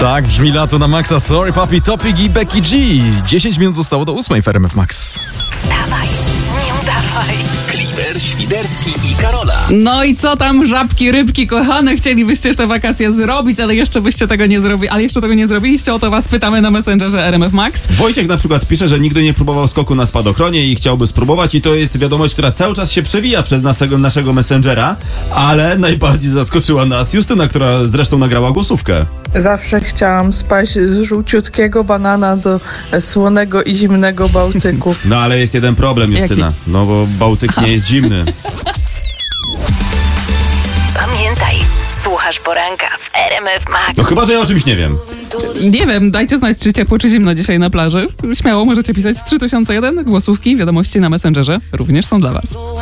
Tak brzmi lato na Maxa. Sorry Papi, Topic i Becky G. 10 minut zostało do 8 w RMF Max. Wstawaj, nie udawaj. Kliber, Świderski i Karola. No i co tam, żabki, rybki kochane, chcielibyście w te wakacje zrobić, ale jeszcze tego nie zrobiliście, o to was pytamy na Messengerze RMF Max. Wojciech na przykład pisze, że nigdy nie próbował skoku na spadochronie i chciałby spróbować, i to jest wiadomość, która cały czas się przewija przez naszego Messengera, ale najbardziej zaskoczyła nas Justyna, która zresztą nagrała głosówkę. Zawsze chciałam spaść z żółciutkiego banana do słonego i zimnego Bałtyku. No ale jest jeden problem, Justyna. Jaki? No bo Bałtyk nie jest zimny. Pamiętaj, słuchasz poranka w RMF Max. No chyba, że ja o czymś nie wiem. Nie wiem, dajcie znać, czy ciepło, czy zimno dzisiaj na plaży. Śmiało możecie pisać 3001, głosówki, wiadomości na Messengerze również są dla was.